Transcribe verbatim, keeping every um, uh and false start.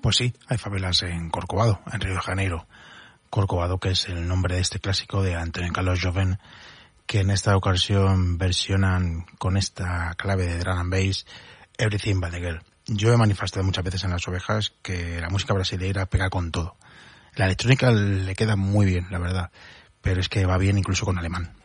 Pues sí, hay favelas en Corcovado, en Río de Janeiro. Corcovado, que es el nombre de este clásico de Antonio Carlos Jobim, que en esta ocasión versionan con esta clave de drum and bass Everything But The Girl. Yo he manifestado muchas veces en Las Ovejas que la música brasileña pega con todo. La electrónica le queda muy bien, la verdad, pero es que va bien incluso con alemán.